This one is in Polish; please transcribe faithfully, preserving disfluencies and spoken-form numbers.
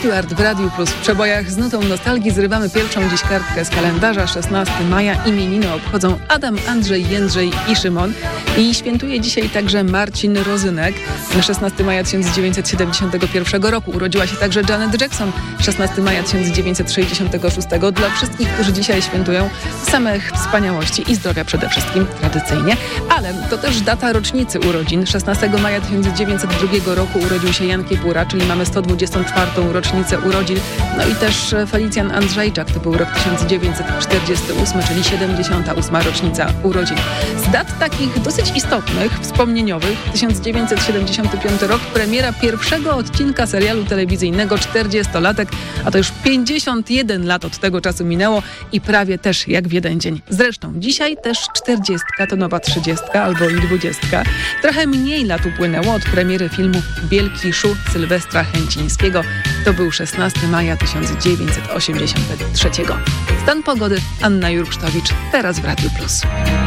Stewart w Radiu Plus. W przebojach z nutą nostalgii zrywamy pierwszą dziś kartkę z kalendarza. szesnastego maja imieniny obchodzą Adam, Andrzej, Jędrzej i Szymon. I świętuje dzisiaj także Marcin Rozynek. szesnastego maja tysiąc dziewięćset siedemdziesiątego pierwszego roku urodziła się także Janet Jackson. szesnastego maja tysiąc dziewięćset sześćdziesiątego szóstego. Dla wszystkich, którzy dzisiaj świętują, samych wspaniałości i zdrowia przede wszystkim, tradycyjnie. Ale to też data rocznicy urodzin. szesnastego maja tysiąc dziewięćset drugiego roku urodził się Jan Kiepura, czyli mamy sto dwudziestą czwartą rocznicę urodzin. No i też Felicjan Andrzejczak, to był rok tysiąc dziewięćset czterdziesty ósmy, czyli siedemdziesiąta ósma rocznica urodzin. Z dat takich dosyć istotnych, wspomnieniowych, tysiąc dziewięćset siedemdziesiąty piąty rok, premiera pierwszego odcinka serialu telewizyjnego czterdziestolatek, a to już pięćdziesiąt jeden lat od tego czasu minęło i prawie też jak w jeden dzień. Zresztą dzisiaj też czterdziestka to nowa trzydziestka albo i dwudziestka. Trochę mniej lat upłynęło od premiery filmu Wielki Szu Sylwestra Chęcińskiego. To był szesnastego maja tysiąc dziewięćset osiemdziesiątego trzeciego. Stan pogody Anna Jurksztowicz, teraz w Radiu Plus.